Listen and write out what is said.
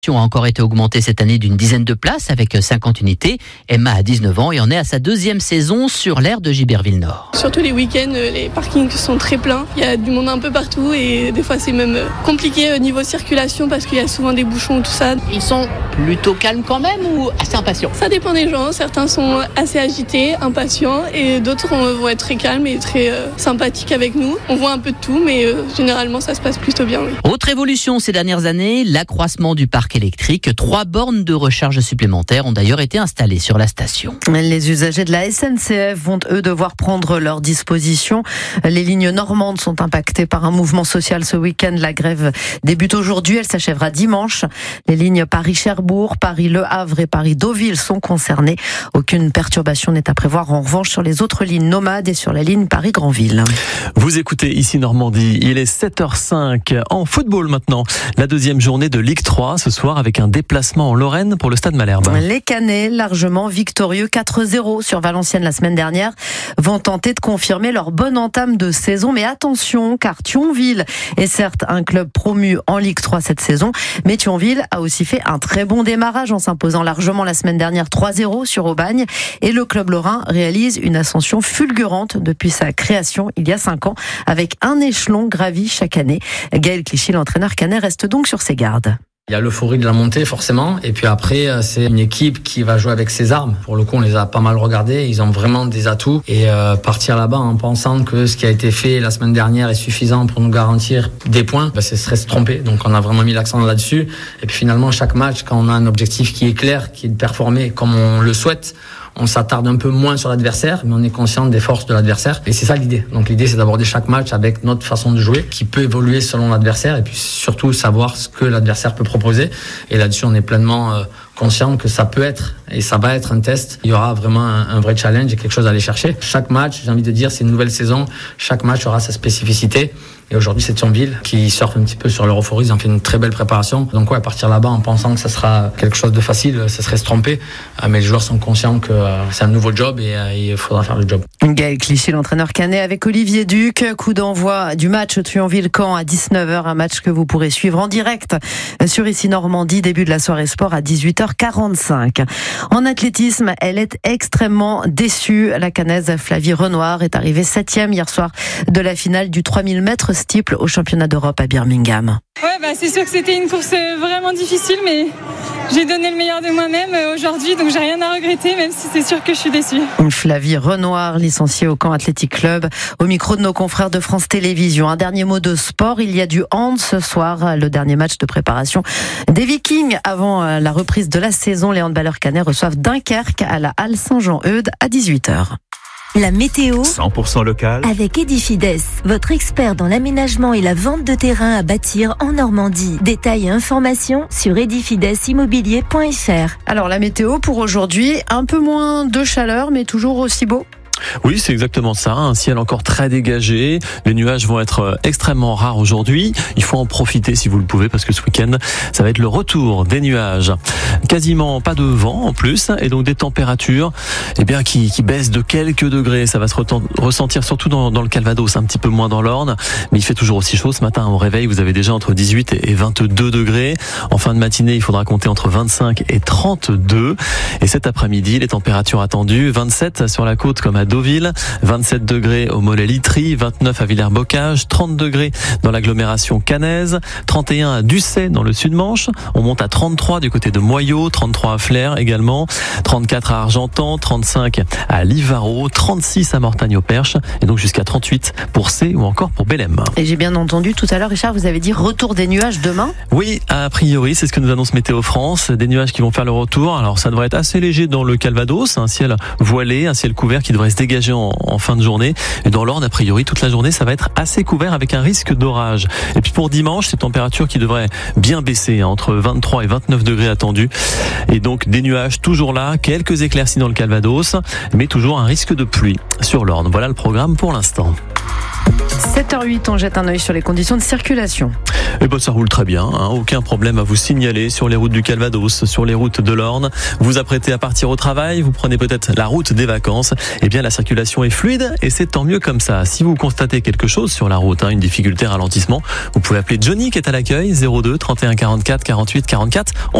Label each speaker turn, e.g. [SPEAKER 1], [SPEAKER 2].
[SPEAKER 1] A encore été augmentée cette année d'une dizaine de places avec 50 unités. Emma a 19 ans et en est à sa deuxième saison sur l'aire de Giberville-Nord.
[SPEAKER 2] Surtout les week-ends, les parkings sont très pleins. Il y a du monde un peu partout et des fois c'est même compliqué au niveau circulation parce qu'il y a souvent des bouchons, tout ça.
[SPEAKER 1] Ils sont plutôt calmes quand même ou assez impatients?
[SPEAKER 2] Ça dépend des gens. Certains sont assez agités, impatients et d'autres vont être très calmes et très sympathiques avec nous. On voit un peu de tout mais généralement ça se passe plutôt bien. Oui.
[SPEAKER 1] Autre évolution ces dernières années, l'accroissement du parc électrique. 3 bornes de recharge supplémentaires ont d'ailleurs été installées sur la station.
[SPEAKER 3] Les usagers de la SNCF vont eux devoir prendre leurs dispositions. Les lignes normandes sont impactées par un mouvement social ce week-end. La grève débute aujourd'hui, elle s'achèvera dimanche. Les lignes Paris-Cherbourg, Paris-Le Havre et Paris-Deauville sont concernées. Aucune perturbation n'est à prévoir en revanche sur les autres lignes nomades et sur la ligne Paris-Granville.
[SPEAKER 4] Vous écoutez ici Normandie, il est 7h05 en football maintenant. La deuxième journée de Ligue 3 ce soir avec un déplacement en Lorraine pour le Stade Malherbe.
[SPEAKER 3] Les Canets, largement victorieux 4-0 sur Valenciennes la semaine dernière, vont tenter de confirmer leur bonne entame de saison. Mais attention, car Thionville est certes un club promu en Ligue 3 cette saison, mais Thionville a aussi fait un très bon démarrage en s'imposant largement la semaine dernière 3-0 sur Aubagne. Et le club lorrain réalise une ascension fulgurante depuis sa création il y a 5 ans, avec un échelon gravi chaque année. Gaël Clichy, l'entraîneur canet, reste donc sur ses gardes.
[SPEAKER 5] Il y a l'euphorie de la montée forcément et puis après c'est une équipe qui va jouer avec ses armes. Pour le coup on les a pas mal regardés, ils ont vraiment des atouts et partir là-bas en pensant que ce qui a été fait la semaine dernière est suffisant pour nous garantir des points, ce serait se tromper. Donc on a vraiment mis l'accent là-dessus et puis finalement chaque match quand on a un objectif qui est clair, qui est de performer comme on le souhaite, on s'attarde un peu moins sur l'adversaire, mais on est conscient des forces de l'adversaire. Et c'est ça l'idée. Donc l'idée, c'est d'aborder chaque match avec notre façon de jouer, qui peut évoluer selon l'adversaire, et puis surtout savoir ce que l'adversaire peut proposer. Et là-dessus, on est pleinement conscient que ça peut être, et ça va être un test. Il y aura vraiment un vrai challenge et quelque chose à aller chercher. Chaque match, j'ai envie de dire, c'est une nouvelle saison. Chaque match aura sa spécificité. Et aujourd'hui, c'est Thionville qui surfe un petit peu sur leur euphorie. Ils ont fait une très belle préparation. Donc ouais, partir là-bas en pensant que ça sera quelque chose de facile, ça serait se tromper. Mais les joueurs sont conscients que c'est un nouveau job et il faudra faire le job.
[SPEAKER 3] Gaël Clichy, l'entraîneur canet avec Olivier Duc. Coup d'envoi du match Thionville-Caen à 19h. Un match que vous pourrez suivre en direct sur ici Normandie. Début de la soirée sport à 18h45. En athlétisme, elle est extrêmement déçue. La Canaise Flavie Renoir est arrivée 7e hier soir de la finale du 3000 mètres steeple au championnat d'Europe à Birmingham.
[SPEAKER 6] Ouais, c'est sûr que c'était une course vraiment difficile, mais j'ai donné le meilleur de moi-même aujourd'hui, donc j'ai rien à regretter, même si c'est sûr que je suis déçue.
[SPEAKER 3] Flavie Renoir, licenciée au Caen Athletic Club, au micro de nos confrères de France Télévisions. Un dernier mot de sport, il y a du hand ce soir, le dernier match de préparation des Vikings avant la reprise de la saison. Les handballeurs canets reçoivent Dunkerque à la Halle Saint-Jean-Eudes à 18h.
[SPEAKER 7] La météo
[SPEAKER 8] 100% local
[SPEAKER 7] avec Edifides, votre expert dans l'aménagement et la vente de terrain à bâtir en Normandie. Détails et informations sur edifidesimmobilier.fr.
[SPEAKER 3] Alors la météo pour aujourd'hui, un peu moins de chaleur mais toujours aussi beau.
[SPEAKER 4] Oui, c'est exactement ça. Un ciel encore très dégagé. Les nuages vont être extrêmement rares aujourd'hui. Il faut en profiter si vous le pouvez parce que ce week-end, ça va être le retour des nuages. Quasiment pas de vent en plus et donc des températures qui baissent de quelques degrés. Ça va se ressentir surtout dans le Calvados, un petit peu moins dans l'Orne. Mais il fait toujours aussi chaud. Ce matin, au réveil, vous avez déjà entre 18 et 22 degrés. En fin de matinée, il faudra compter entre 25 et 32. Et cet après-midi, les températures attendues, 27 sur la côte comme à Deauville, 27 degrés au Mollet-Litry, 29 à Villers-Bocage, 30 degrés dans l'agglomération cannaise, 31 à Ducey dans le Sud-Manche, on monte à 33 du côté de Moyaux, 33 à Flers également, 34 à Argentan, 35 à Livaro, 36 à Mortagne-au-Perche et donc jusqu'à 38 pour C ou encore pour Bélem.
[SPEAKER 3] Et j'ai bien entendu tout à l'heure, Richard, vous avez dit retour des nuages demain ?
[SPEAKER 4] Oui, a priori, c'est ce que nous annonce Météo France, des nuages qui vont faire le retour. Alors ça devrait être assez léger dans le Calvados, un ciel voilé, un ciel couvert qui devrait se dégager en fin de journée. Et dans l'Orne, a priori, toute la journée, ça va être assez couvert avec un risque d'orage. Et puis pour dimanche, ces températures qui devraient bien baisser, entre 23 et 29 degrés attendus. Et donc des nuages toujours là, quelques éclaircies dans le Calvados, mais toujours un risque de pluie sur l'Orne. Voilà le programme pour l'instant.
[SPEAKER 3] 7h08, on jette un œil sur les conditions de circulation.
[SPEAKER 4] Eh ben, ça roule très bien, hein. Aucun problème à vous signaler sur les routes du Calvados, sur les routes de l'Orne. Vous vous apprêtez à partir au travail, vous prenez peut-être la route des vacances. Eh bien, la circulation est fluide et c'est tant mieux comme ça. Si vous constatez quelque chose sur la route, une difficulté, ralentissement, vous pouvez appeler Johnny qui est à l'accueil, 02 31 44 48 44.